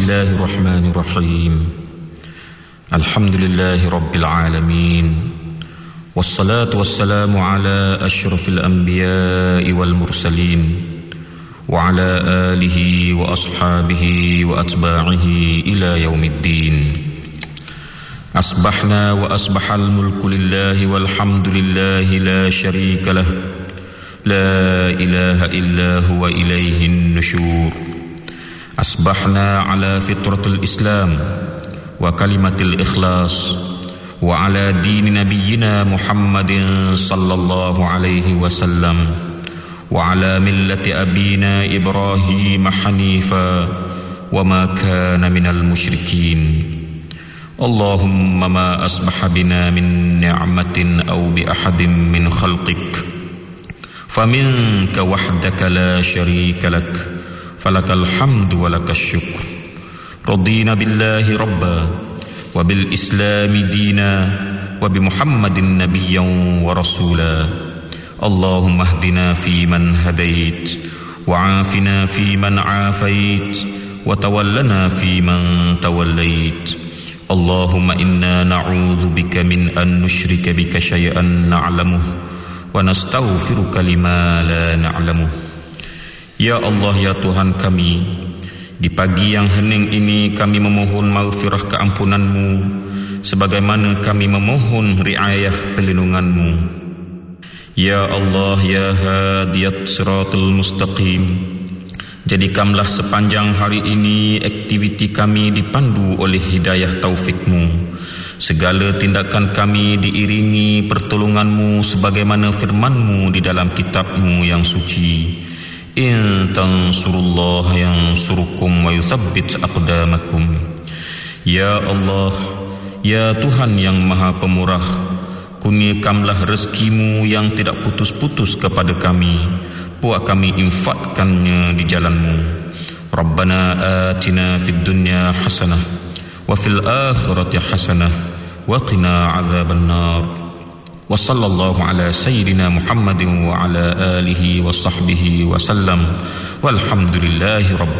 Bismillahirrahmanirrahim. Alhamdulillahi Rabbil Alamin. Wassalatu wassalamu ala ashrafil anbiya'i wal mursalin wa ala alihi wa ashabihi wa atba'ihi ila yaumiddin. Asbahna wa asbahal mulku lillahi walhamdulillahi la sharika lah. La ilaha illa huwa ilaihin nusyur. أصبحنا على فطرة الإسلام وكلمة الإخلاص وعلى دين نبينا محمد صلى الله عليه وسلم وعلى ملة أبينا إبراهيم حنيفا وما كان من المشركين. اللهم ما أصبح بنا من نعمة أو بأحد من خلقك فمنك وحدك لا شريك لك فلك الحمد ولك الشكر. رضينا بالله ربا وبالإسلام دينا وبمحمد نبيا ورسولا. اللهم اهدنا فيمن هديت وعافنا فيمن عافيت وتولنا فيمن توليت. اللهم إنا نعوذ بك من أن نشرك بك شيئا نعلمه ونستغفرك لما لا نعلمه. Ya Allah, ya Tuhan kami, di pagi yang hening ini kami memohon maghfirah keampunan-Mu, sebagaimana kami memohon riayah perlindungan-Mu. Ya Allah, ya hadiyat siratul mustaqim, jadikanlah sepanjang hari ini aktiviti kami dipandu oleh hidayah taufik-Mu. Segala tindakan kami diiringi pertolongan-Mu sebagaimana firman-Mu di dalam kitab-Mu yang suci. In tansurullah yansurukum wa yuthabbit aqdamakum. Ya Allah, ya Tuhan yang Maha Pemurah, kurniakanlah rezeki-Mu yang tidak putus-putus kepada kami, buat kami infakkannya di jalan-Mu. Rabbana atina fid dunya hasanah wa fil akhirati hasanah wa qina adzaban nar. Wa sallallahu ala sayyidina Muhammadin wa ala alihi wa sahbihi wa sallam. Walhamdulillahi rabbil